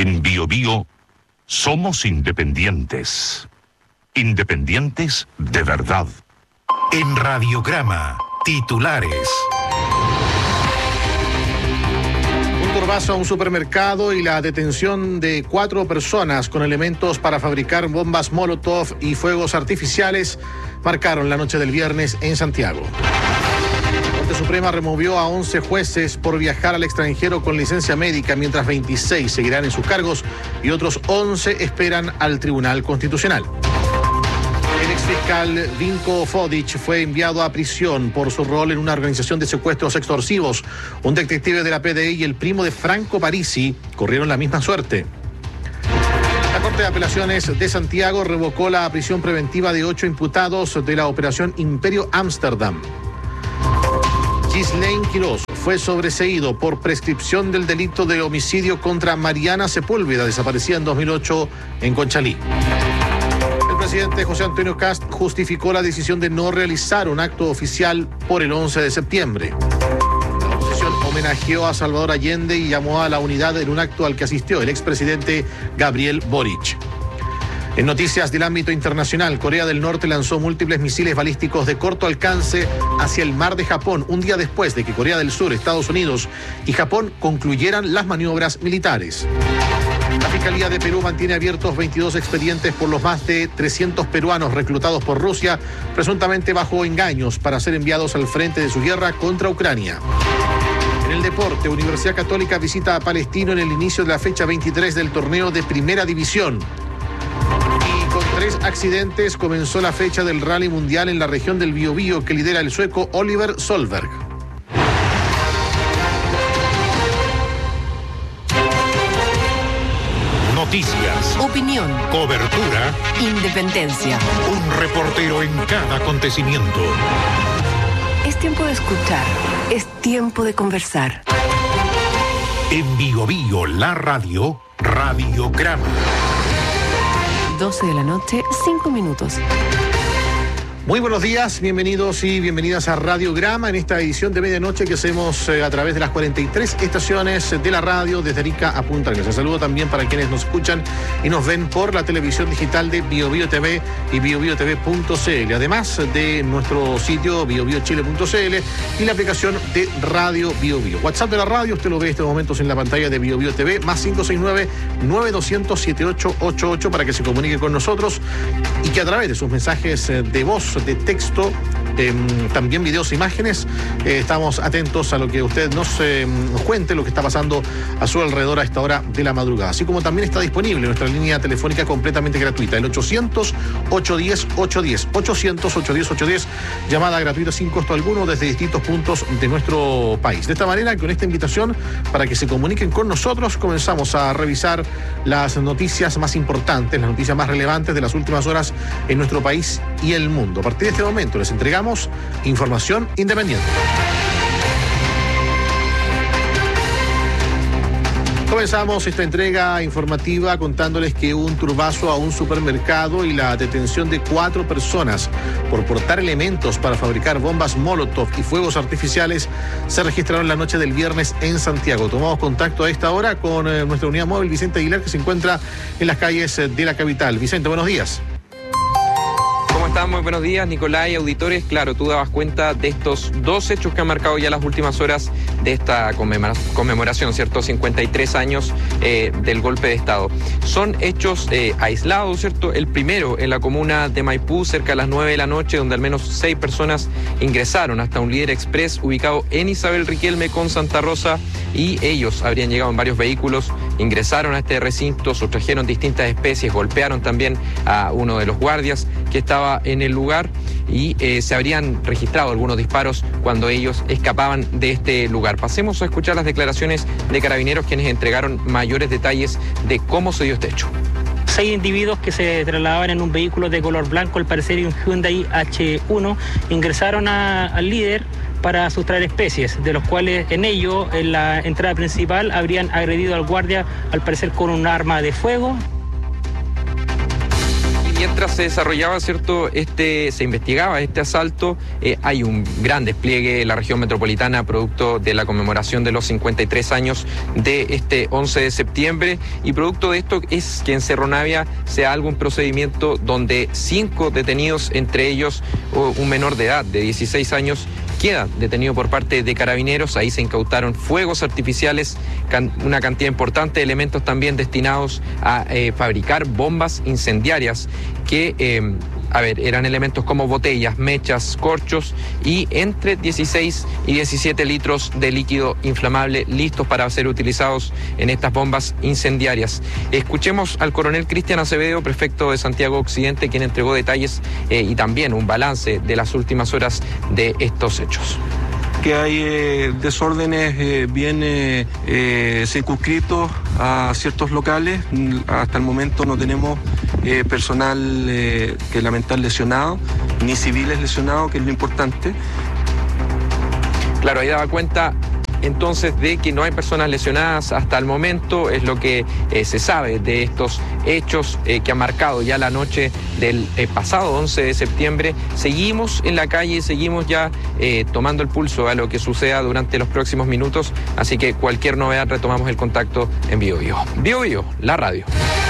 En BioBio somos independientes. Independientes de verdad. En Radiograma, titulares. Un turbazo a un supermercado y la detención de 4 personas con elementos para fabricar bombas Molotov y fuegos artificiales marcaron la noche del viernes en Santiago. La Corte Suprema removió a 11 jueces por viajar al extranjero con licencia médica, mientras 26 seguirán en sus cargos y otros 11 esperan al Tribunal Constitucional. El exfiscal Vinko Fodic fue enviado a prisión por su rol en una organización de secuestros extorsivos. Un detective de la PDI y el primo de Franco Parisi corrieron la misma suerte. La Corte de Apelaciones de Santiago revocó la prisión preventiva de 8 imputados de la operación Imperio Ámsterdam. Ghislaine Quirós fue sobreseído por prescripción del delito de homicidio contra Mariana Sepúlveda, desaparecida en 2008 en Conchalí. El presidente José Antonio Kast justificó la decisión de no realizar un acto oficial por el 11 de septiembre. La oposición homenajeó a Salvador Allende y llamó a la unidad en un acto al que asistió el expresidente Gabriel Boric. En noticias del ámbito internacional, Corea del Norte lanzó múltiples misiles balísticos de corto alcance hacia el mar de Japón, un día después de que Corea del Sur, Estados Unidos y Japón concluyeran las maniobras militares. La Fiscalía de Perú mantiene abiertos 22 expedientes por los más de 300 peruanos reclutados por Rusia, presuntamente bajo engaños para ser enviados al frente de su guerra contra Ucrania. En el deporte, Universidad Católica visita a Palestino en el inicio de la fecha 23 del torneo de Primera División. Y con 3 accidentes comenzó la fecha del Rally Mundial en la región del Biobío, que lidera el sueco Oliver Solberg. Noticias, opinión, cobertura, independencia. Un reportero en cada acontecimiento. Es tiempo de escuchar, es tiempo de conversar. En BioBio, la radio, Radiograma. 12 de la noche, 5 minutos. Muy buenos días, bienvenidos y bienvenidas a Radiograma en esta edición de medianoche que hacemos a través de las 43 estaciones de la radio desde Arica a Punta Arenas. Un saludo también para quienes nos escuchan y nos ven por la televisión digital de BioBio TV y biobiotv.cl, además de nuestro sitio biobiochile.cl y la aplicación de Radio BioBio. WhatsApp de la radio, usted lo ve en estos momentos en la pantalla de BioBio TV, más 569-9200-7888 para que se comunique con nosotros y que a través de sus mensajes de voz, de texto, también videos e imágenes, estamos atentos a lo que usted nos cuente, lo que está pasando a su alrededor a esta hora de la madrugada. Así como también está disponible nuestra línea telefónica completamente gratuita, el 800-810-810, 800-810-810, llamada gratuita sin costo alguno desde distintos puntos de nuestro país. De esta manera, con esta invitación para que se comuniquen con nosotros, comenzamos a revisar las noticias más importantes, las noticias más relevantes de las últimas horas en nuestro país y el mundo. A partir de este momento les entregamos información independiente. Comenzamos esta entrega informativa contándoles que hubo un turbazo a un supermercado y la detención de 4 personas por portar elementos para fabricar bombas Molotov y fuegos artificiales se registraron la noche del viernes en Santiago. Tomamos contacto a esta hora con nuestra unidad móvil Vicente Aguilar, que se encuentra en las calles de la capital. Vicente, buenos días. ¿Cómo están? Muy buenos días, Nicolás y auditores. Claro, tú dabas cuenta de estos 2 hechos que han marcado ya las últimas horas de esta conmemoración, ¿cierto? 53 años del golpe de Estado. Son hechos aislados, ¿cierto? El primero en la comuna de Maipú, cerca de las 9 de la noche, donde al menos 6 personas ingresaron hasta un líder express ubicado en Isabel Riquelme con Santa Rosa, y ellos habrían llegado en varios vehículos, ingresaron a este recinto, sustrajeron distintas especies, golpearon también a uno de los guardias que estaba en el lugar y se habrían registrado algunos disparos cuando ellos escapaban de este lugar. Pasemos a escuchar las declaraciones de carabineros, quienes entregaron mayores detalles de cómo se dio este hecho. 6 individuos que se trasladaban en un vehículo de color blanco, al parecer un Hyundai H1, ingresaron al líder para sustraer especies, de los cuales en la entrada principal habrían agredido al guardia, al parecer con un arma de fuego. mientras se desarrollaba, ¿cierto?, se investigaba este asalto, hay un gran despliegue en la región metropolitana producto de la conmemoración de los 53 años de este 11 de septiembre, y producto de esto es que en Cerro Navia se haga un procedimiento donde 5 detenidos, entre ellos un menor de edad de 16 años, queda detenido por parte de carabineros. Ahí se incautaron fuegos artificiales, una cantidad importante de elementos también destinados a fabricar bombas incendiarias que, eran elementos como botellas, mechas, corchos y entre 16 y 17 litros de líquido inflamable listos para ser utilizados en estas bombas incendiarias. Escuchemos al coronel Cristian Acevedo, prefecto de Santiago Occidente, quien entregó detalles y también un balance de las últimas horas de estos hechos. Que hay desórdenes bien circunscritos a ciertos locales. Hasta el momento no tenemos personal que lamentar lesionado, ni civiles lesionados, que es lo importante. Claro, ahí daba cuenta entonces de que no hay personas lesionadas hasta el momento, es lo que se sabe de estos hechos que han marcado ya la noche del pasado 11 de septiembre. Seguimos en la calle, seguimos ya tomando el pulso a lo que suceda durante los próximos minutos, así que cualquier novedad retomamos el contacto en Bio Bio. Bio Bio, la radio.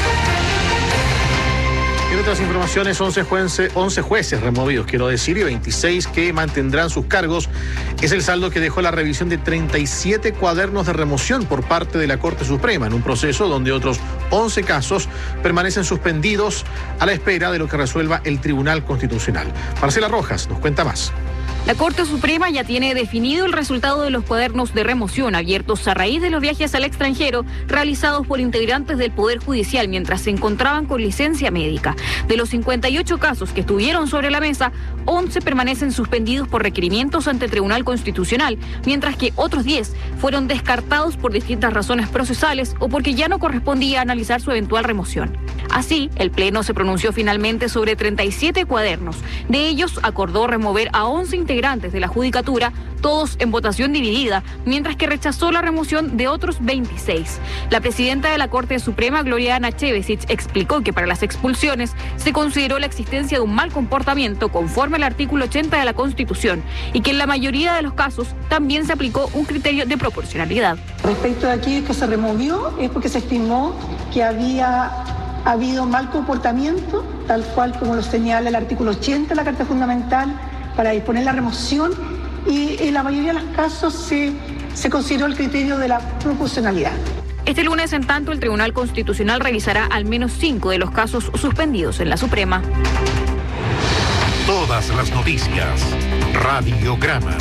En otras informaciones, 11 jueces removidos, quiero decir, y 26 que mantendrán sus cargos. Es el saldo que dejó la revisión de 37 cuadernos de remoción por parte de la Corte Suprema, en un proceso donde otros 11 casos permanecen suspendidos a la espera de lo que resuelva el Tribunal Constitucional. Marcela Rojas nos cuenta más. La Corte Suprema ya tiene definido el resultado de los cuadernos de remoción abiertos a raíz de los viajes al extranjero realizados por integrantes del Poder Judicial mientras se encontraban con licencia médica. De los 58 casos que estuvieron sobre la mesa, 11 permanecen suspendidos por requerimientos ante el Tribunal Constitucional, mientras que otros 10 fueron descartados por distintas razones procesales o porque ya no correspondía analizar su eventual remoción. Así, el Pleno se pronunció finalmente sobre 37 cuadernos. De ellos, acordó remover a 11 integrantes de la Judicatura, todos en votación dividida, mientras que rechazó la remoción de otros 26. La presidenta de la Corte Suprema, Gloriana Chevesic, explicó que para las expulsiones se consideró la existencia de un mal comportamiento conforme al artículo 80 de la Constitución y que en la mayoría de los casos también se aplicó un criterio de proporcionalidad. Respecto de aquello que se removió es porque se estimó que había habido mal comportamiento, tal cual como lo señala el artículo 80 de la Carta Fundamental, para disponer la remoción, y en la mayoría de los casos se consideró el criterio de la proporcionalidad. Este lunes, en tanto, el Tribunal Constitucional revisará al menos 5 de los casos suspendidos en la Suprema. Todas las noticias. Radiograma.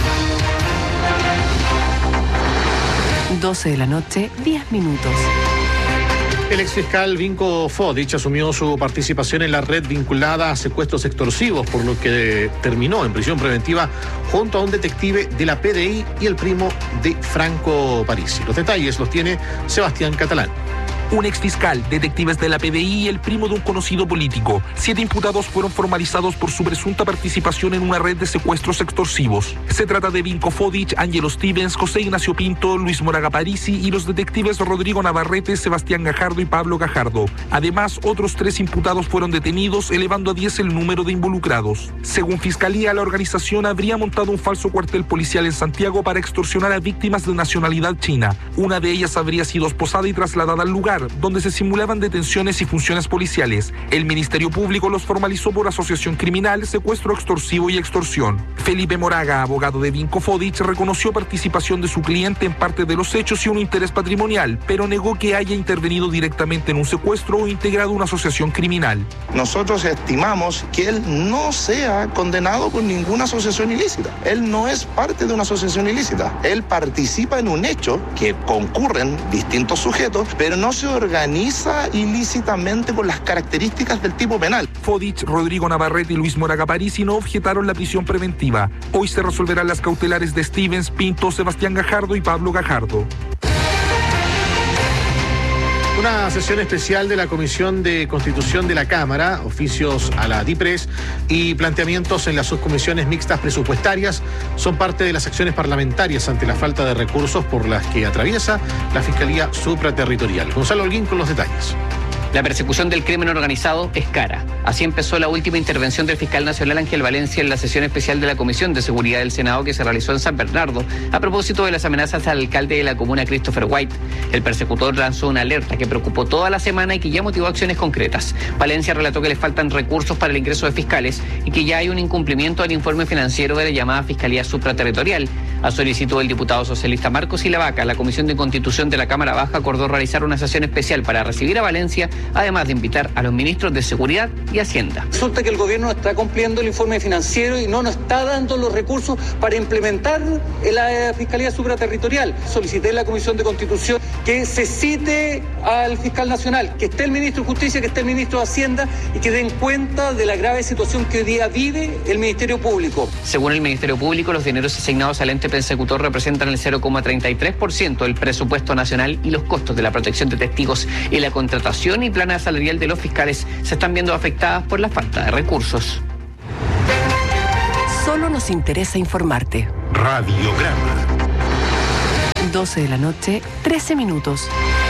12 de la noche, 10 minutos. El exfiscal Vinko Fodic asumió su participación en la red vinculada a secuestros extorsivos, por lo que terminó en prisión preventiva junto a un detective de la PDI y el primo de Franco Parisi. Los detalles los tiene Sebastián Catalán. Un exfiscal, detectives de la PDI y el primo de un conocido político. 7 imputados fueron formalizados por su presunta participación en una red de secuestros extorsivos. Se trata de Vinko Fodic, Ángelo Stevens, José Ignacio Pinto, Luis Moraga Parisi y los detectives Rodrigo Navarrete, Sebastián Gajardo y Pablo Gajardo. Además, otros 3 imputados fueron detenidos, elevando a 10 el número de involucrados. Según Fiscalía, la organización habría montado un falso cuartel policial en Santiago para extorsionar a víctimas de nacionalidad china. Una de ellas habría sido esposada y trasladada al lugar, donde se simulaban detenciones y funciones policiales. El Ministerio Público los formalizó por asociación criminal, secuestro extorsivo y extorsión. Felipe Moraga, abogado de Vinko Fodic, reconoció participación de su cliente en parte de los hechos y un interés patrimonial, pero negó que haya intervenido directamente en un secuestro o integrado una asociación criminal. Nosotros estimamos que él no sea condenado por ninguna asociación ilícita. Él no es parte de una asociación ilícita. Él participa en un hecho que concurren distintos sujetos, pero no se organiza ilícitamente con las características del tipo penal. Fodic, Rodrigo Navarrete y Luis Moraga Parisi no objetaron la prisión preventiva. Hoy se resolverán las cautelares de Stevens, Pinto, Sebastián Gajardo y Pablo Gajardo. Una sesión especial de la Comisión de Constitución de la Cámara, oficios a la DIPRES y planteamientos en las subcomisiones mixtas presupuestarias son parte de las acciones parlamentarias ante la falta de recursos por las que atraviesa la Fiscalía Supraterritorial. Gonzalo Holguín con los detalles. La persecución del crimen organizado es cara. Así empezó la última intervención del fiscal nacional Ángel Valencia en la sesión especial de la Comisión de Seguridad del Senado que se realizó en San Bernardo a propósito de las amenazas al alcalde de la comuna, Christopher White. El persecutor lanzó una alerta que preocupó toda la semana y que ya motivó acciones concretas. Valencia relató que le faltan recursos para el ingreso de fiscales y que ya hay un incumplimiento del informe financiero de la llamada Fiscalía Supraterritorial. A solicitud del diputado socialista Marcos Ilavaca, la Comisión de Constitución de la Cámara Baja acordó realizar una sesión especial para recibir a Valencia, además de invitar a los ministros de Seguridad y Hacienda. Resulta que el gobierno está cumpliendo el informe financiero y no nos está dando los recursos para implementar la Fiscalía Supraterritorial. Solicité en la Comisión de Constitución que se cite al fiscal nacional, que esté el ministro de Justicia, que esté el ministro de Hacienda y que den cuenta de la grave situación que hoy día vive el Ministerio Público. Según el Ministerio Público, los dineros asignados al ente persecutor representan el 0,33% del presupuesto nacional y los costos de la protección de testigos y la contratación y plana salarial de los fiscales se están viendo afectadas por la falta de recursos. Solo nos interesa informarte. Radiograma. 12 de la noche, 13 minutos.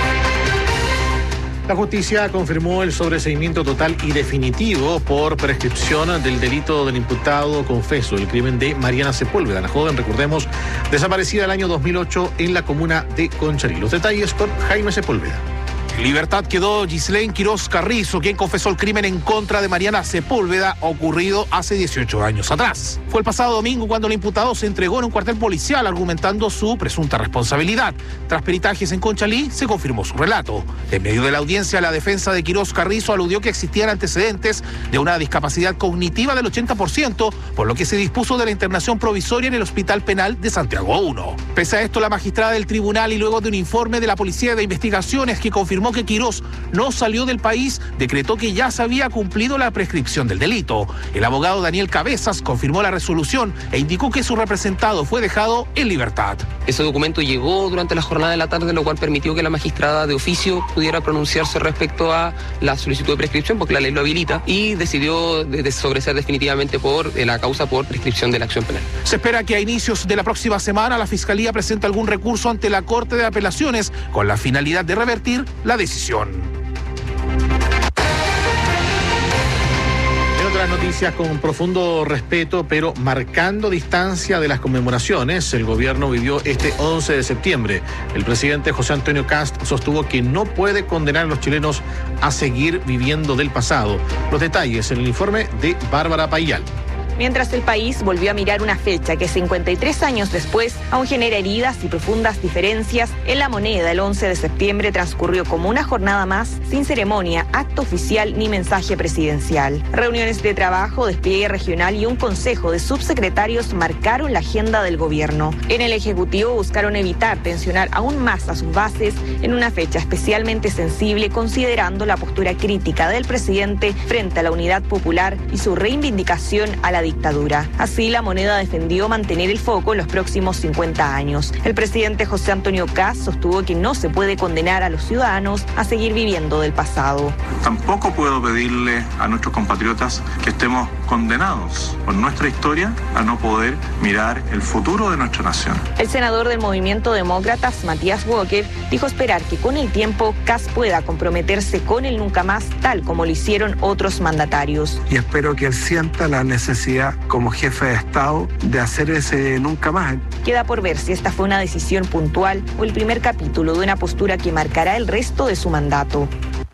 La justicia confirmó el sobreseimiento total y definitivo por prescripción del delito del imputado confeso, el crimen de Mariana Sepúlveda, la joven, recordemos, desaparecida el año 2008 en la comuna de Conchalí. Los detalles con Jaime Sepúlveda. En libertad quedó Ghislaine Quiroz Carrizo, quien confesó el crimen en contra de Mariana Sepúlveda ocurrido hace 18 años atrás. Fue el pasado domingo cuando el imputado se entregó en un cuartel policial argumentando su presunta responsabilidad. Tras peritajes en Conchalí, se confirmó su relato. En medio de la audiencia, la defensa de Quiroz Carrizo aludió que existían antecedentes de una discapacidad cognitiva del 80%, por lo que se dispuso de la internación provisoria en el Hospital Penal de Santiago 1. Pese a esto, la magistrada del tribunal, y luego de un informe de la Policía de Investigaciones que confirmó que Quiroz no salió del país, decretó que ya se había cumplido la prescripción del delito. El abogado Daniel Cabezas confirmó la resolución e indicó que su representado fue dejado en libertad. Ese documento llegó durante la jornada de la tarde, lo cual permitió que la magistrada de oficio pudiera pronunciarse respecto a la solicitud de prescripción, porque la ley lo habilita, y decidió sobreseer definitivamente por la causa por prescripción de la acción penal. Se espera que a inicios de la próxima semana la Fiscalía presente algún recurso ante la Corte de Apelaciones con la finalidad de revertir la decisión. En otras noticias, con profundo respeto, pero marcando distancia de las conmemoraciones, el gobierno vivió este 11 de septiembre. El presidente José Antonio Kast sostuvo que no puede condenar a los chilenos a seguir viviendo del pasado. Los detalles en el informe de Bárbara Payal. Mientras el país volvió a mirar una fecha que 53 años después aún genera heridas y profundas diferencias, en La Moneda el 11 de septiembre transcurrió como una jornada más, sin ceremonia, acto oficial ni mensaje presidencial. Reuniones de trabajo, despliegue regional y un consejo de subsecretarios marcaron la agenda del gobierno. En el Ejecutivo buscaron evitar tensionar aún más a sus bases en una fecha especialmente sensible, considerando la postura crítica del presidente frente a la unidad popular y su reivindicación a la dictadura. Así, La Moneda defendió mantener el foco en los próximos 50 años. El presidente José Antonio Kast sostuvo que no se puede condenar a los ciudadanos a seguir viviendo del pasado. Tampoco puedo pedirle a nuestros compatriotas que estemos condenados por nuestra historia a no poder mirar el futuro de nuestra nación. El senador del Movimiento Demócratas, Matías Walker, dijo esperar que con el tiempo Kast pueda comprometerse con el nunca más, tal como lo hicieron otros mandatarios. Y espero que él sienta la necesidad como jefe de Estado de hacer ese nunca más. Queda por ver si esta fue una decisión puntual o el primer capítulo de una postura que marcará el resto de su mandato.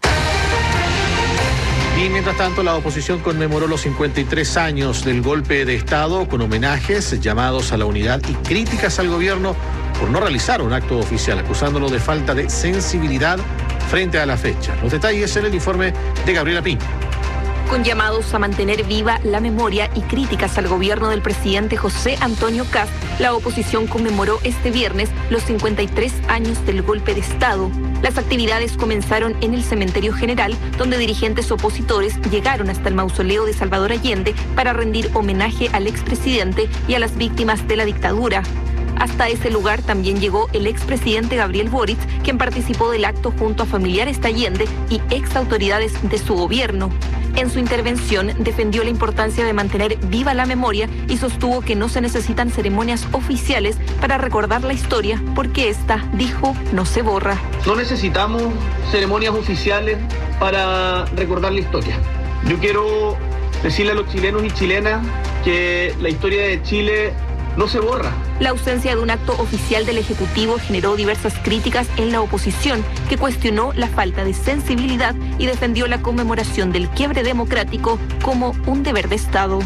Y mientras tanto, la oposición conmemoró los 53 años del golpe de Estado con homenajes, llamados a la unidad y críticas al gobierno por no realizar un acto oficial, acusándolo de falta de sensibilidad frente a la fecha. Los detalles en el informe de Gabriela Piña. Con llamados a mantener viva la memoria y críticas al gobierno del presidente José Antonio Kast, la oposición conmemoró este viernes los 53 años del golpe de Estado. Las actividades comenzaron en el Cementerio General, donde dirigentes opositores llegaron hasta el mausoleo de Salvador Allende para rendir homenaje al expresidente y a las víctimas de la dictadura. Hasta ese lugar también llegó el expresidente Gabriel Boric, quien participó del acto junto a familiares de Allende y exautoridades de su gobierno. En su intervención defendió la importancia de mantener viva la memoria y sostuvo que no se necesitan ceremonias oficiales para recordar la historia porque esta, dijo, no se borra. No necesitamos ceremonias oficiales para recordar la historia. Yo quiero decirle a los chilenos y chilenas que la historia de Chile no se borra. La ausencia de un acto oficial del Ejecutivo generó diversas críticas en la oposición, que cuestionó la falta de sensibilidad y defendió la conmemoración del quiebre democrático como un deber de Estado.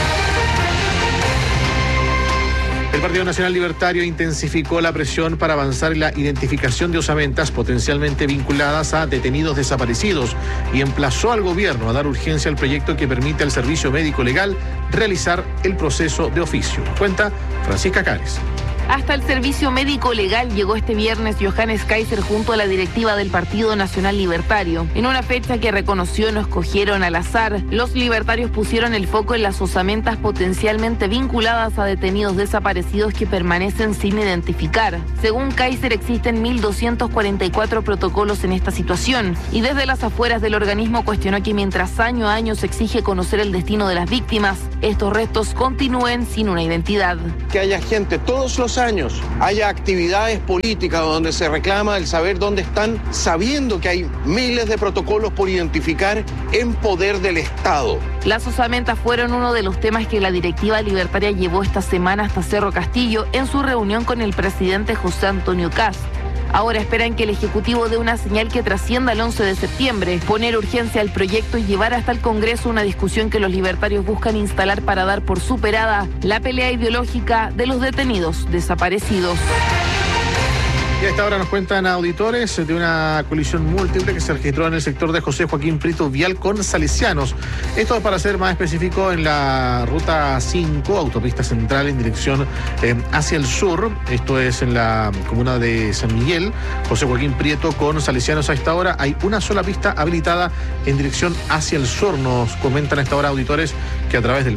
El Partido Nacional Libertario intensificó la presión para avanzar en la identificación de osamentas potencialmente vinculadas a detenidos desaparecidos y emplazó al gobierno a dar urgencia al proyecto que permite al Servicio Médico Legal realizar el proceso de oficio. Cuenta Francisca Cares. Hasta el Servicio Médico Legal llegó este viernes Johannes Kaiser junto a la directiva del Partido Nacional Libertario. En una fecha que reconoció no escogieron al azar, los libertarios pusieron el foco en las osamentas potencialmente vinculadas a detenidos desaparecidos que permanecen sin identificar. Según Kaiser, existen 1.244 protocolos en esta situación y desde las afueras del organismo cuestionó que mientras año a año se exige conocer el destino de las víctimas, estos restos continúen sin una identidad. Que haya gente todos los años, haya actividades políticas donde se reclama el saber dónde están, sabiendo que hay miles de protocolos por identificar en poder del Estado. Las osamentas fueron uno de los temas que la directiva libertaria llevó esta semana hasta Cerro Castillo en su reunión con el presidente José Antonio Kast. Ahora esperan que el Ejecutivo dé una señal que trascienda el 11 de septiembre, poner urgencia al proyecto y llevar hasta el Congreso una discusión que los libertarios buscan instalar para dar por superada la pelea ideológica de los detenidos desaparecidos. Y a esta hora nos cuentan auditores de una colisión múltiple que se registró en el sector de José Joaquín Prieto Vial con Salesianos. Esto para ser más específico en la ruta 5, autopista central en dirección hacia el sur. Esto es en la comuna de San Miguel. José Joaquín Prieto con Salesianos. A esta hora hay una sola pista habilitada en dirección hacia el sur. Nos comentan a esta hora auditores que a través del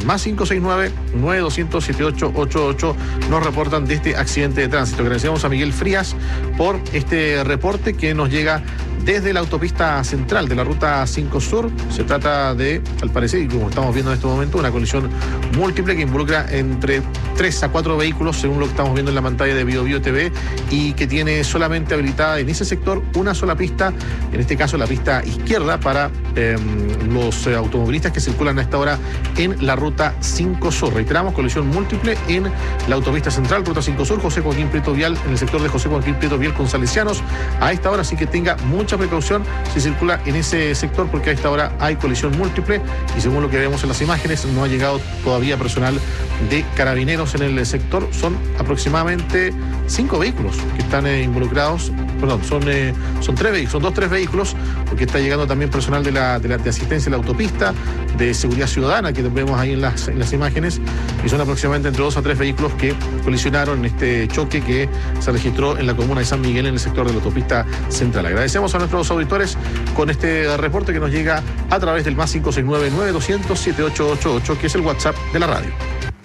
+569-9200-7888 nos reportan de este accidente de tránsito. Agradecemos a Miguel Frías por este reporte que nos llega desde la autopista central de la ruta 5 Sur. Se trata de, al parecer, y como estamos viendo en este momento, una colisión múltiple que involucra entre 3 a 4 vehículos, según lo que estamos viendo en la pantalla de BioBio TV, y que tiene solamente habilitada en ese sector una sola pista, en este caso la pista izquierda, para los automovilistas que circulan a esta hora en la ruta 5 Sur. Reiteramos, colisión múltiple en la autopista central, ruta 5 Sur, José Joaquín Prieto Vial, en el sector de José Joaquín Prieto Vial con Salesianos. A esta hora sí que tenga mucha precaución si circula en ese sector, porque a esta hora hay colisión múltiple y según lo que vemos en las imágenes no ha llegado todavía personal de Carabineros en el sector. Son aproximadamente 5 vehículos que están involucrados, perdón, son 3 vehículos, son 3 vehículos, porque está llegando también personal de asistencia a la autopista, de seguridad ciudadana, que vemos ahí en las imágenes, y son aproximadamente entre 2 a 3 vehículos que colisionaron en este choque que se registró en la comuna de San Miguel, en el sector de la autopista central. Agradecemos a nuestros auditores con este reporte que nos llega a través del +569-9200-7888, que es el WhatsApp de la radio.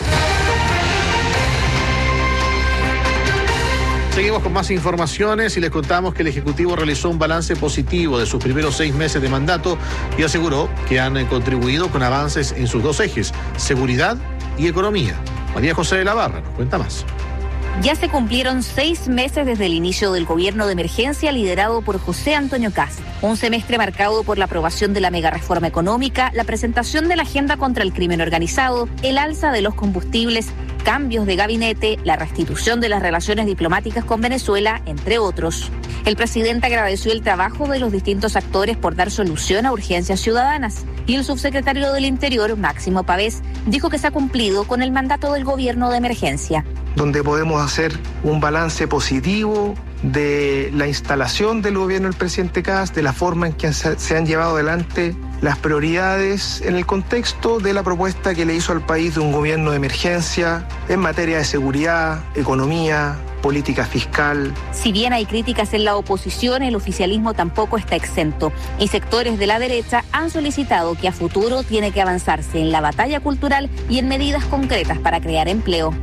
Seguimos con más informaciones y les contamos que el Ejecutivo realizó un balance positivo de sus primeros 6 meses de mandato y aseguró que han contribuido con avances en sus 2 ejes, seguridad y economía. María José de la Barra nos cuenta más. Ya se cumplieron 6 meses desde el inicio del gobierno de emergencia liderado por José Antonio Kast. Un semestre marcado por la aprobación de la megareforma económica, la presentación de la agenda contra el crimen organizado, el alza de los combustibles, cambios de gabinete, la restitución de las relaciones diplomáticas con Venezuela, entre otros. El presidente agradeció el trabajo de los distintos actores por dar solución a urgencias ciudadanas y el subsecretario del Interior, Máximo Pavés, dijo que se ha cumplido con el mandato del gobierno de emergencia. Donde podemos hacer un balance positivo de la instalación del gobierno del presidente Kast, de la forma en que se han llevado adelante las prioridades en el contexto de la propuesta que le hizo al país de un gobierno de emergencia en materia de seguridad, economía, política fiscal. Si bien hay críticas en la oposición, el oficialismo tampoco está exento. Y sectores de la derecha han solicitado que a futuro tiene que avanzarse en la batalla cultural y en medidas concretas para crear empleo.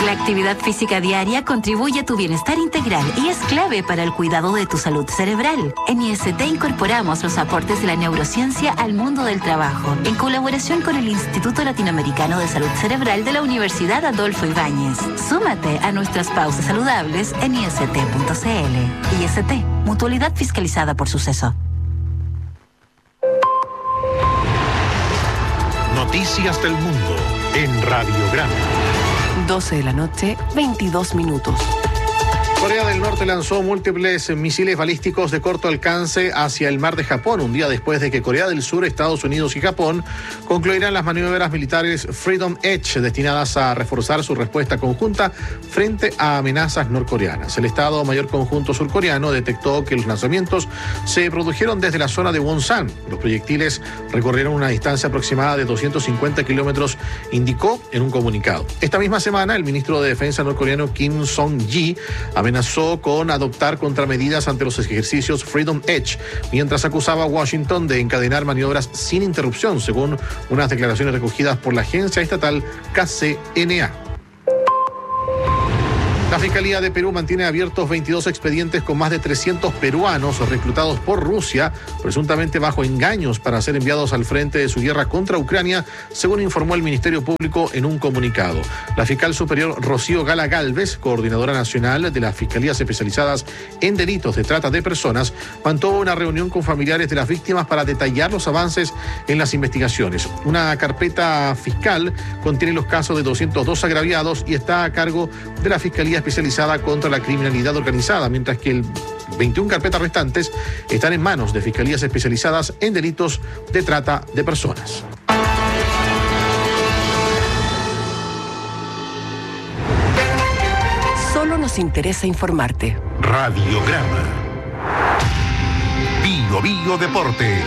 La actividad física diaria contribuye a tu bienestar integral y es clave para el cuidado de tu salud cerebral. En IST incorporamos los aportes de la neurociencia al mundo del trabajo, en colaboración con el Instituto Latinoamericano de Salud Cerebral de la Universidad Adolfo Ibáñez. Súmate a nuestras pausas saludables en ist.cl. IST, mutualidad fiscalizada por Suceso. Noticias del mundo en Radiograma. 12 de la noche, 22 minutos. Corea del Norte lanzó múltiples misiles balísticos de corto alcance hacia el mar de Japón, un día después de que Corea del Sur, Estados Unidos y Japón concluirán las maniobras militares Freedom Edge, destinadas a reforzar su respuesta conjunta frente a amenazas norcoreanas. El Estado Mayor Conjunto surcoreano detectó que los lanzamientos se produjeron desde la zona de Wonsan. Los proyectiles recorrieron una distancia aproximada de 250 kilómetros, indicó en un comunicado. Esta misma semana, el ministro de Defensa norcoreano Kim Song-ji amenazó con adoptar contramedidas ante los ejercicios Freedom Edge, mientras acusaba a Washington de encadenar maniobras sin interrupción, según unas declaraciones recogidas por la agencia estatal KCNA. La Fiscalía de Perú mantiene abiertos 22 expedientes con más de 300 peruanos reclutados por Rusia, presuntamente bajo engaños para ser enviados al frente de su guerra contra Ucrania, según informó el Ministerio Público en un comunicado. La fiscal superior Rocío Gala Gálvez, coordinadora nacional de las Fiscalías Especializadas en Delitos de Trata de Personas, mantuvo una reunión con familiares de las víctimas para detallar los avances en las investigaciones. Una carpeta fiscal contiene los casos de 202 agraviados y está a cargo de la Fiscalía Especializada contra la Criminalidad Organizada, mientras que 21 carpetas restantes están en manos de fiscalías especializadas en delitos de trata de personas. Solo nos interesa informarte. Radiograma. Bio Bio Deportes.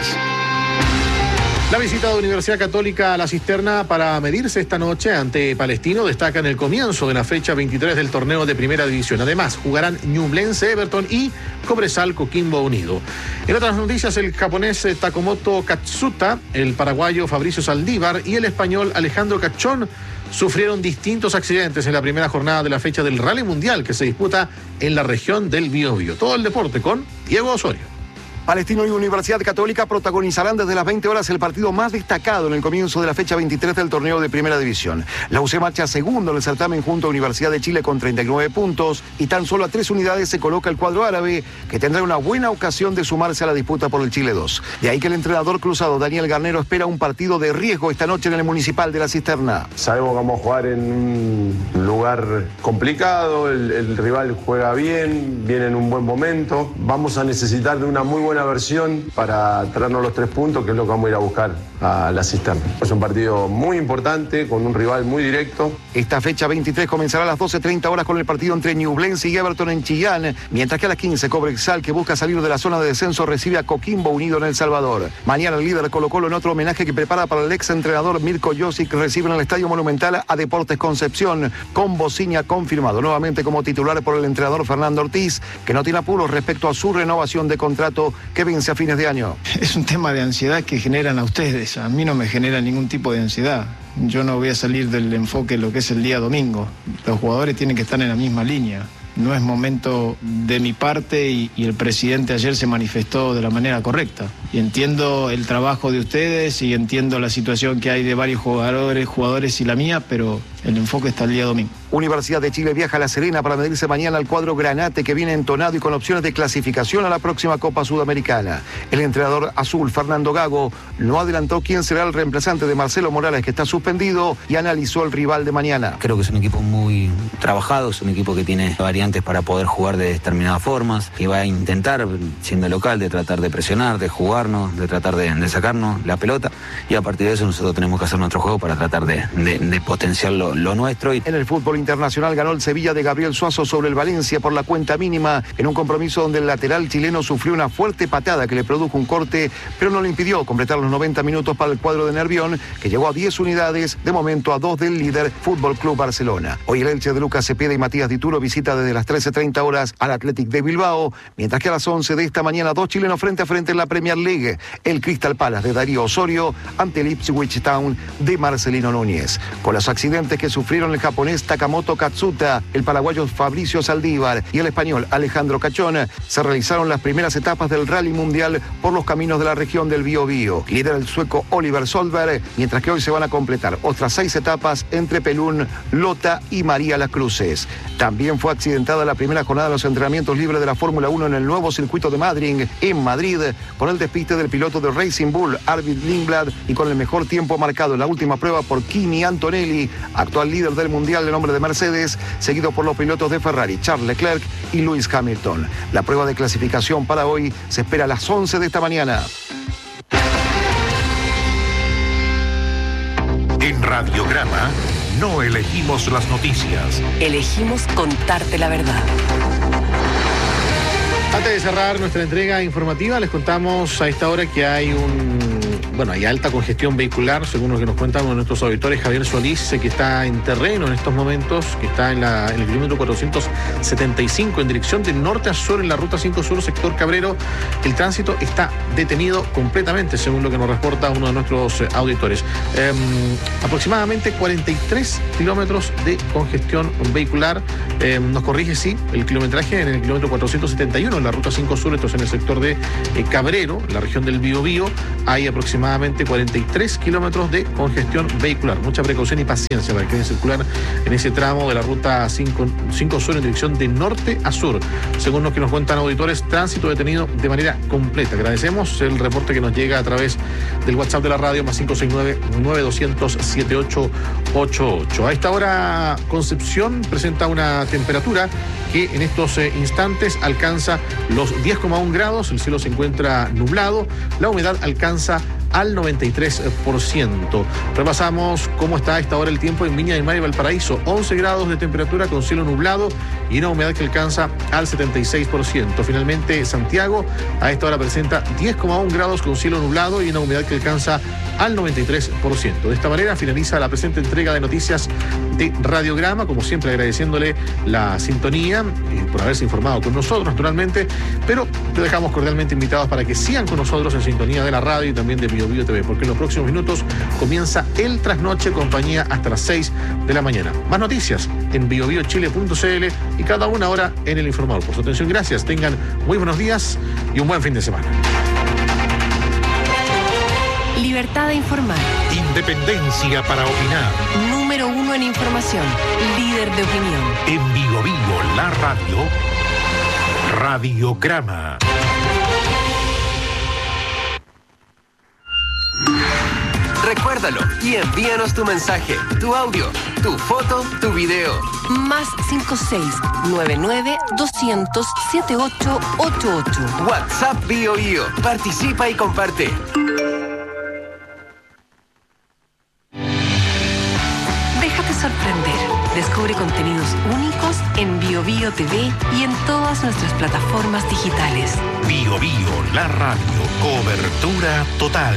La visita de Universidad Católica a la Cisterna para medirse esta noche ante Palestino destaca en el comienzo de la fecha 23 del torneo de Primera División. Además, jugarán Ñublense, Everton y Cobresal Coquimbo Unido. En otras noticias, el japonés Takemoto Katsuta, el paraguayo Fabricio Saldívar y el español Alejandro Cachón sufrieron distintos accidentes en la primera jornada de la fecha del Rally Mundial que se disputa en la región del Biobío. Todo el deporte con Diego Osorio. Palestino y Universidad Católica protagonizarán desde las 20 horas el partido más destacado en el comienzo de la fecha 23 del torneo de Primera División. La UC marcha segundo en el certamen junto a Universidad de Chile con 39 puntos y tan solo a 3 unidades se coloca el cuadro árabe, que tendrá una buena ocasión de sumarse a la disputa por el Chile 2. De ahí que el entrenador cruzado Daniel Garnero espera un partido de riesgo esta noche en el Municipal de la Cisterna. Sabemos que vamos a jugar en un lugar complicado, el rival juega bien, viene en un buen momento. Vamos a necesitar de una muy buena versión para traernos los 3 puntos, que es lo que vamos a ir a buscar a la Cisterna. Es un partido muy importante, con un rival muy directo. Esta fecha 23 comenzará a las 12:30 horas con el partido entre Ñublense y Everton en Chillán, mientras que a las 15 Cobresal, que busca salir de la zona de descenso, recibe a Coquimbo Unido en El Salvador. Mañana el líder Colo-Colo, en otro homenaje que prepara para el ex entrenador Mirko Josic, recibe en el Estadio Monumental a Deportes Concepción, con Bociña confirmado nuevamente como titular por el entrenador Fernando Ortiz, que no tiene apuros respecto a su renovación de contrato que vence a fines de año. Es un tema de ansiedad que generan a ustedes. A mí no me genera ningún tipo de ansiedad. Yo no voy a salir del enfoque de lo que es el día domingo. Los jugadores tienen que estar en la misma línea. No es momento de mi parte y el presidente ayer se manifestó de la manera correcta. Y entiendo el trabajo de ustedes y entiendo la situación que hay de varios jugadores y la mía, pero el enfoque está el día domingo. Universidad de Chile viaja a La Serena para medirse mañana al cuadro Granate, que viene entonado y con opciones de clasificación a la próxima Copa Sudamericana. El entrenador azul, Fernando Gago, no adelantó quién será el reemplazante de Marcelo Morales, que está suspendido, y analizó el rival de mañana. Creo que es un equipo muy trabajado, es un equipo que tiene variantes para poder jugar de determinadas formas, que va a intentar, siendo local, de tratar de presionar, de jugarnos, de tratar de sacarnos la pelota, y a partir de eso nosotros tenemos que hacer nuestro juego para tratar de potenciar lo nuestro. En el fútbol internacional ganó el Sevilla de Gabriel Suazo sobre el Valencia por la cuenta mínima, en un compromiso donde el lateral chileno sufrió una fuerte patada que le produjo un corte, pero no le impidió completar los 90 minutos para el cuadro de Nervión, que llegó a 10 unidades, de momento a 2 del líder Fútbol Club Barcelona. Hoy el Elche de Lucas Cepeda y Matías Dituro visita desde las 13:30 horas al Athletic de Bilbao, mientras que a las 11 de esta mañana 2 chilenos frente a frente en la Premier League. El Crystal Palace de Darío Osorio ante el Ipswich Town de Marcelino Núñez. Con los accidentes que sufrieron el japonés Takamoto Katsuta, el paraguayo Fabricio Saldívar y el español Alejandro Cachón, se realizaron las primeras etapas del Rally Mundial por los caminos de la región del Biobío. Lidera el sueco Oliver Solberg, mientras que hoy se van a completar otras 6 etapas entre Pelún, Lota y María Las Cruces. También fue accidentada la primera jornada de los entrenamientos libres de la Fórmula 1 en el nuevo circuito de Madrid, en Madrid, con el despiste del piloto de Racing Bull, Arvid Lindblad, y con el mejor tiempo marcado en la última prueba por Kimi Antonelli, actual líder del Mundial de nombre de Mercedes, seguido por los pilotos de Ferrari, Charles Leclerc y Lewis Hamilton. La prueba de clasificación para hoy se espera a las 11 de esta mañana. En Radiograma no elegimos las noticias. Elegimos contarte la verdad. Antes de cerrar nuestra entrega informativa, les contamos a esta hora que hay hay alta congestión vehicular, según lo que nos cuentan nuestros auditores. Javier Solís, que está en terreno en estos momentos, que está en el kilómetro 475 en dirección de norte a sur en la ruta 5 Sur, sector Cabrero. El tránsito está detenido completamente, según lo que nos reporta uno de nuestros auditores. Aproximadamente 43 kilómetros de congestión vehicular. Nos corrige, sí, el kilometraje en el kilómetro 471 en la ruta 5 Sur, esto es en el sector de Cabrero, la región del Biobío. Hay aproximadamente 43 kilómetros de congestión vehicular. Mucha precaución y paciencia para que quieran circular en ese tramo de la ruta 5 Sur en dirección de norte a sur. Según lo que nos cuentan auditores, tránsito detenido de manera completa. Agradecemos el reporte que nos llega a través del WhatsApp de la radio, más 569-9200-7888. A esta hora, Concepción presenta una temperatura que en estos instantes alcanza los 10,1 grados, el cielo se encuentra nublado, la humedad alcanza al 93%. Repasamos cómo está a esta hora el tiempo en Viña del Mar y Valparaíso. 11 grados de temperatura con cielo nublado y una humedad que alcanza al 76%. Finalmente, Santiago a esta hora presenta 10,1 grados con cielo nublado y una humedad que alcanza al 93%. De esta manera finaliza la presente entrega de noticias de Radiograma, como siempre agradeciéndole la sintonía por haberse informado con nosotros, naturalmente, pero te dejamos cordialmente invitados para que sigan con nosotros en sintonía de la radio y también de Biobío TV, porque en los próximos minutos comienza el Trasnoche, compañía hasta las 6 de la mañana. Más noticias en biobiochile.cl y cada una hora en El Informador. Por su atención, gracias. Tengan muy buenos días y un buen fin de semana. Libertad de informar. Independencia para opinar. Número 1 en información. Líder de opinión. En Biobío, la radio. Radiograma. Recuérdalo y envíanos tu mensaje, tu audio, tu foto, tu video. Más 5699-200-7888. WhatsApp Biobío. Participa y comparte. Déjate sorprender. Descubre contenidos únicos en Biobío TV y en todas nuestras plataformas digitales. Biobío, la radio. Cobertura total.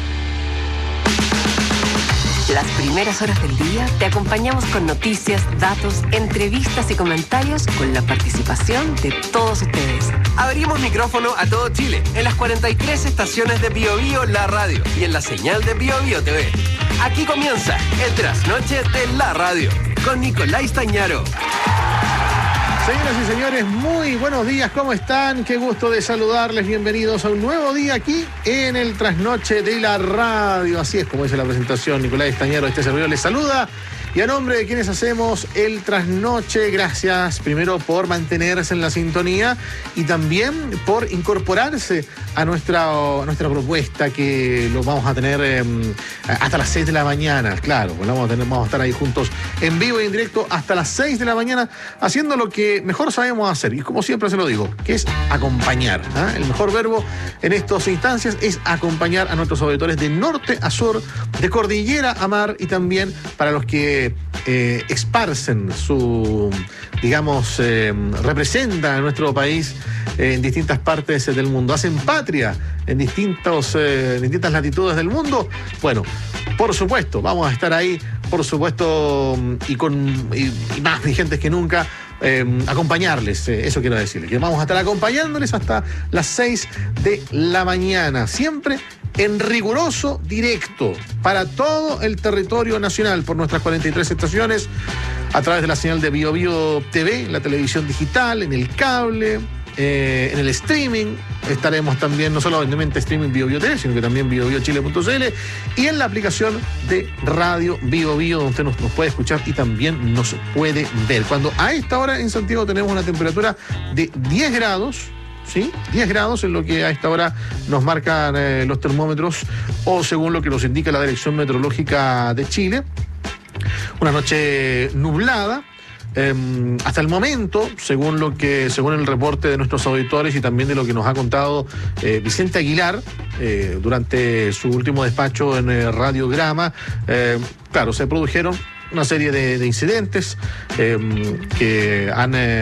Las primeras horas del día te acompañamos con noticias, datos, entrevistas y comentarios con la participación de todos ustedes. Abrimos micrófono a todo Chile en las 43 estaciones de Biobío La Radio y en la señal de Biobío TV. Aquí comienza el Trasnoche de la Radio con Nicolás Tañaro. Señoras y señores, muy buenos días, ¿cómo están? Qué gusto de saludarles, bienvenidos a un nuevo día aquí en el Trasnoche de la Radio. Así es como dice la presentación, Nicolás Estañaro, este servidor les saluda. Y a nombre de quienes hacemos el Trasnoche, gracias primero por mantenerse en la sintonía y también por incorporarse a nuestra propuesta, que lo vamos a tener hasta las 6 de la mañana. Claro, vamos a estar ahí juntos en vivo y en directo hasta las 6 de la mañana, haciendo lo que mejor sabemos hacer, y como siempre se lo digo, que es acompañar. El mejor verbo en estas instancias es acompañar a nuestros auditores de norte a sur, de cordillera a mar, y también para los que esparcen representan a nuestro país en distintas partes del mundo, hacen patria en distintas latitudes del mundo. Bueno, por supuesto, vamos a estar ahí, por supuesto, y más vigentes que nunca, acompañarles, eso quiero decirles, que vamos a estar acompañándoles hasta las 6 de la mañana, siempre en riguroso directo para todo el territorio nacional por nuestras 43 estaciones, a través de la señal de BioBio TV, en la televisión digital, en el cable, en el streaming. Estaremos también, no solamente streaming BioBio TV, sino que también biobiochile.cl y en la aplicación de Radio BioBio, donde usted nos puede escuchar y también nos puede ver. Cuando a esta hora en Santiago tenemos una temperatura de 10 grados, ¿sí? 10 grados en lo que a esta hora nos marcan los termómetros o según lo que nos indica la Dirección Meteorológica de Chile. Una noche nublada. Hasta el momento, según el reporte de nuestros auditores y también de lo que nos ha contado Vicente Aguilar durante su último despacho en Radiograma, claro, se produjeron una serie de incidentes que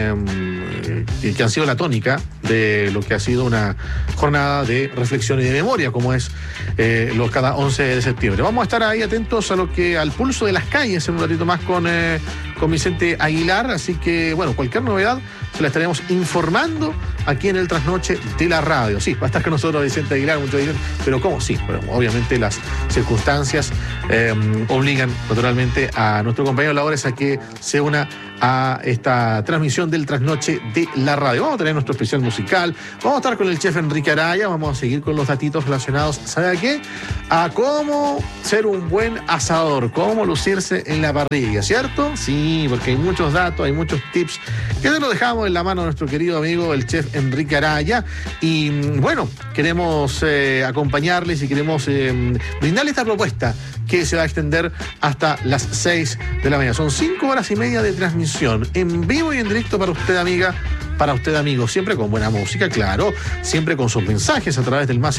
han sido la tónica de lo que ha sido una jornada de reflexión y de memoria, como es cada 11 de septiembre. Vamos a estar ahí atentos al pulso de las calles en un ratito más con Vicente Aguilar, así que, bueno, cualquier novedad se la estaremos informando aquí en el Trasnoche de la Radio. Sí, va a estar con nosotros Vicente Aguilar, muchos dicen, pero ¿cómo? Sí, pero obviamente las circunstancias obligan naturalmente a nuestro compañero Labores a que se una a esta transmisión del Trasnoche de la Radio. Vamos a tener nuestro especial musical, vamos a estar con el chef Enrique Araya, vamos a seguir con los datitos relacionados, ¿sabe a qué? A cómo ser un buen asador, cómo lucirse en la parrilla, ¿cierto? Sí, porque hay muchos datos, hay muchos tips que se los dejamos en la mano a nuestro querido amigo el chef Enrique Araya y bueno, queremos acompañarles y queremos brindarles esta propuesta que se va a extender hasta las 6 de la mañana. Son 5 horas y media de transmisión en vivo y en directo para usted, amiga, para usted, amigo, siempre con buena música, claro, siempre con sus mensajes a través del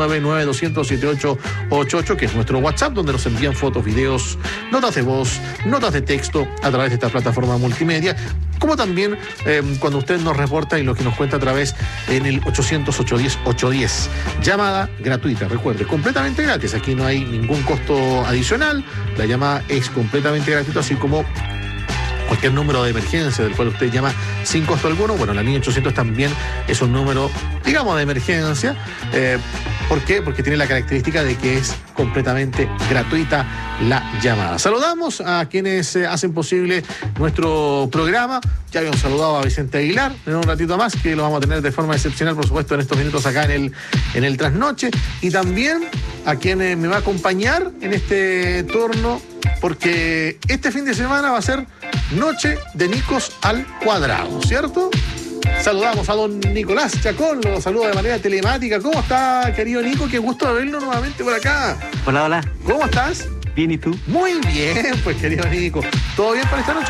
+569-9200-7888, que es nuestro WhatsApp, donde nos envían fotos, videos, notas de voz, notas de texto a través de esta plataforma multimedia, como también cuando usted nos reporta y lo que nos cuenta a través en el 800-810-810. Llamada gratuita, recuerde, completamente gratis, aquí no hay ningún costo adicional, la llamada es completamente gratuita, así como cualquier número de emergencia del cual usted llama sin costo alguno. Bueno, la línea 800 también es un número, digamos, de emergencia. ¿Por qué? Porque tiene la característica de que es completamente gratuita la llamada. Saludamos a quienes hacen posible nuestro programa. Ya habíamos saludado a Vicente Aguilar en un ratito más, que lo vamos a tener de forma excepcional, por supuesto, en estos minutos acá en el Trasnoche. Y también a quien me va a acompañar en este turno, porque este fin de semana va a ser Noche de Nicos al Cuadrado, ¿cierto? Saludamos a don Nicolás Chacón, lo saludo de manera telemática. ¿Cómo está, querido Nico? Qué gusto de verlo nuevamente por acá. Hola, hola. ¿Cómo estás? Bien, ¿y tú? Muy bien, pues, querido Nico. ¿Todo bien para esta noche?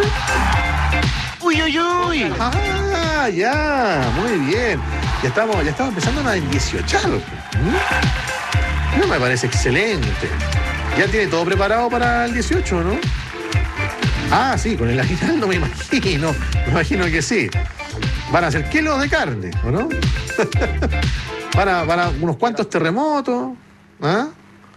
Uy, uy, uy. Ah, ya, muy bien. Ya estamos empezando a 18. No, me parece excelente. Ya tiene todo preparado para el 18, ¿no? Ah, sí, con el aguinaldo me imagino. Me imagino que sí. Van a hacer kilos de carne, ¿o no? van a unos cuantos terremotos. ¿Ah?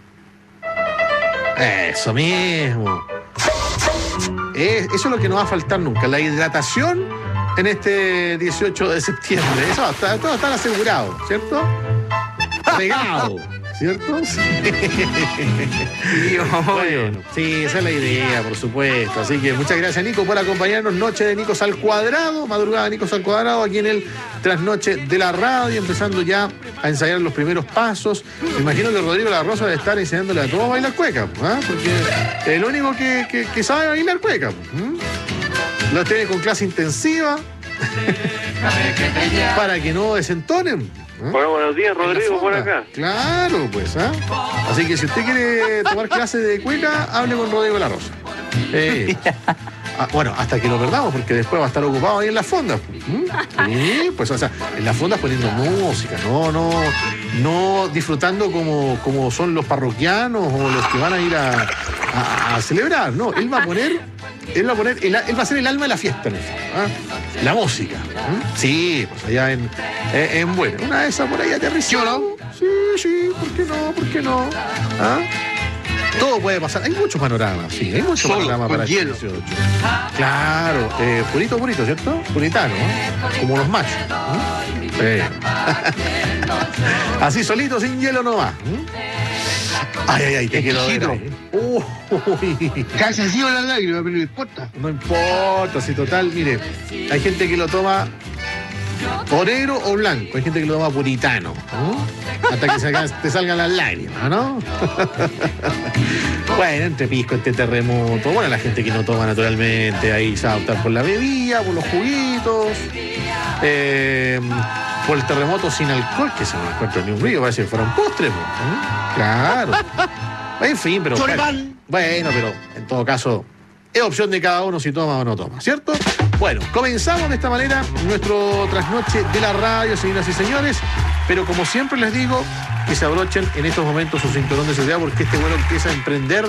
Eso mismo. Eso es lo que no va a faltar nunca. La hidratación en este 18 de septiembre. Eso todo está asegurado, ¿cierto? Regado. ¿Cierto? Sí. Bueno, sí, esa es la idea, por supuesto. Así que muchas gracias, Nico, por acompañarnos. Noche de Nicos al Cuadrado, madrugada de Nicos al Cuadrado, aquí en el Trasnoche de la Radio, empezando ya a ensayar los primeros pasos. Me imagino que Rodrigo La Rosa debe estar enseñándole a todos a bailar cueca, ¿eh? Porque es el único que sabe bailar cueca. ¿Eh? Lo tiene con clase intensiva para que no desentonen. Bueno, buenos días, Rodrigo, por acá. Claro, pues, ¿ah? Así que si usted quiere tomar clases de cueca, hable con Rodrigo La Rosa. Bueno, hasta que lo perdamos, porque después va a estar ocupado ahí en las fondas. Sí, pues, o sea, en las fondas poniendo música, no disfrutando como son los parroquianos o los que van a ir a celebrar, no. Él va a ser el alma de la fiesta, ¿no? ¿Ah? La música. Sí, pues allá en Buena. Una de esas por ahí aterrizó, ¿no? Sí, ¿por qué no? ¿Ah? Todo puede pasar. Hay muchos panoramas, sí, hay muchos panoramas para el 18. Claro, purito, ¿cierto? Puritano, ¿eh? Como los machos. Así solito, sin hielo no va. Ay, te quiero ver. Casi así la lágrima, pero no importa. No importa, si total, mire, hay gente que lo toma o negro o blanco, hay gente que lo toma puritano, ¿no? Hasta que te salgan las lágrimas, ¿no? Bueno, entre pisco, entre terremoto, bueno, la gente que no toma naturalmente, ahí se va a optar por la bebida, por los juguitos, por el terremoto sin alcohol, que se no encuentra ni un río, parece que fuera un postre, ¿no? Claro. En fin, pero bueno, pero en todo caso, es opción de cada uno si toma o no toma, ¿cierto? Bueno, comenzamos de esta manera nuestro trasnoche de la radio, señoras y señores, pero como siempre les digo, que se abrochen en estos momentos su cinturón de seguridad, porque este vuelo empieza a emprender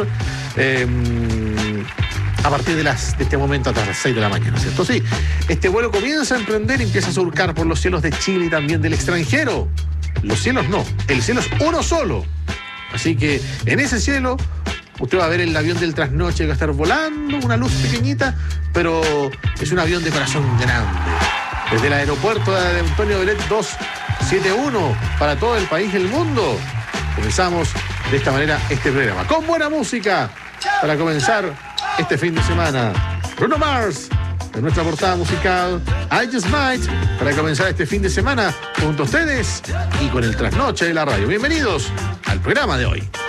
a partir de este momento hasta las 6 de la mañana, ¿cierto? Sí, este vuelo comienza a emprender y empieza a surcar por los cielos de Chile y también del extranjero. Los cielos no, el cielo es uno solo. Así que en ese cielo usted va a ver el avión del trasnoche que va a estar volando, una luz pequeñita, pero es un avión de corazón grande. Desde el aeropuerto de Antonio Belet 271 para todo el país y el mundo. Comenzamos de esta manera este programa, con buena música, para comenzar este fin de semana. Bruno Mars, de nuestra portada musical, I Just Might, para comenzar este fin de semana junto a ustedes y con el trasnoche de la radio. Bienvenidos al programa de hoy.